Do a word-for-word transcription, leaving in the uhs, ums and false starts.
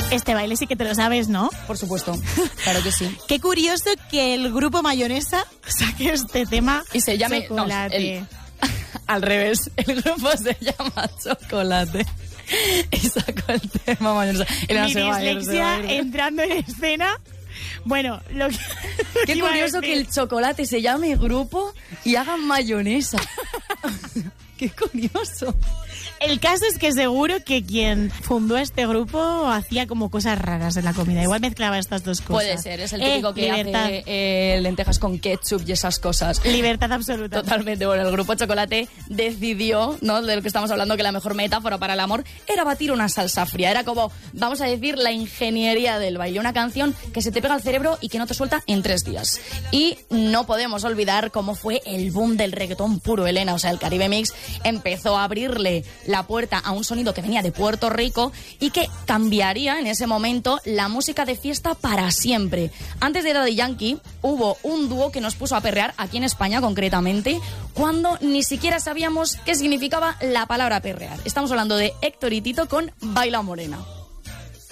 Este baile sí que te lo sabes, ¿no? Por supuesto, claro que sí. Qué curioso que el grupo Mayonesa saque este tema. Y se llame... Chocolate. No, el, al revés, el grupo se llama Chocolate. Y sacó el tema Mayonesa. Mi dislexia entrando en escena. Bueno, lo que... Qué iba a curioso decir. que el chocolate se llame grupo y hagan mayonesa. Qué curioso. El caso es que seguro que quien fundó este grupo hacía como cosas raras en la comida. Igual mezclaba estas dos cosas. Puede ser, es el típico eh, que libertad. hace eh, lentejas con ketchup y esas cosas. Libertad absoluta. Totalmente. Bueno, el grupo Chocolate decidió, ¿no?, de lo que estamos hablando, que la mejor metáfora para el amor era batir una salsa fría. Era como, vamos a decir, la ingeniería del baile. Una canción que se te pega al cerebro y que no te suelta en tres días. Y no podemos olvidar cómo fue el boom del reggaetón puro, Elena. O sea, el Caribe Mix empezó a abrirle la puerta a un sonido que venía de Puerto Rico y que cambiaría en ese momento la música de fiesta para siempre. Antes de Daddy Yankee hubo un dúo que nos puso a perrear, aquí en España concretamente, cuando ni siquiera sabíamos qué significaba la palabra perrear. Estamos hablando de Héctor y Tito con Baila Morena.